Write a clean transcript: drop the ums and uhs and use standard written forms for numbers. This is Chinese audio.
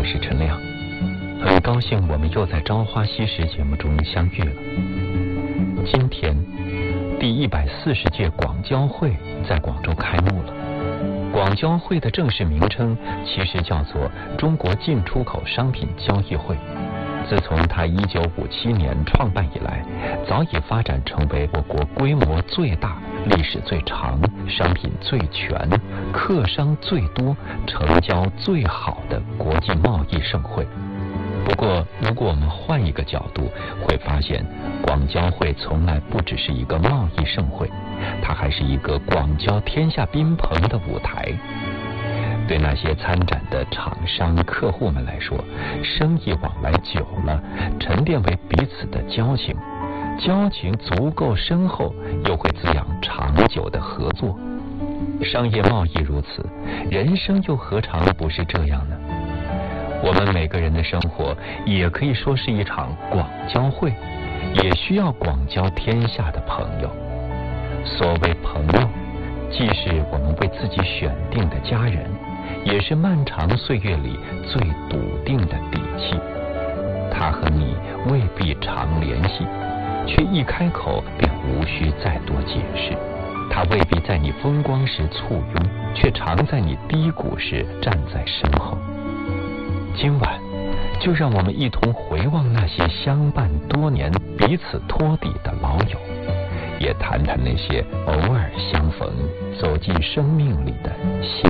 是陈亮，很高兴我们又在《朝花夕拾》节目中相遇了。今天，第140届广交会在广州开幕了。广交会的正式名称其实叫做中国进出口商品交易会。自从它1957年创办以来，早已发展成为我国规模最大、历史最长、商品最全、客商最多、成交最好的国际贸易盛会。不过，如果我们换一个角度，会发现广交会从来不只是一个贸易盛会，它还是一个广交天下宾朋的舞台。对那些参展的厂商客户们来说，生意往来久了，沉淀为彼此的交情，交情足够深厚，又会滋养长久的合作。商业贸易如此，人生又何尝不是这样呢？我们每个人的生活也可以说是一场广交会，也需要广交天下的朋友。所谓朋友，既是我们为自己选定的家人，也是漫长岁月里最笃定的底气。他和你未必常联系，却一开口便无需再多解释。他未必在你风光时簇拥，却常在你低谷时站在身后。今晚，就让我们一同回望那些相伴多年、彼此托底的老友，也谈谈那些偶尔相逢、走进生命里的幸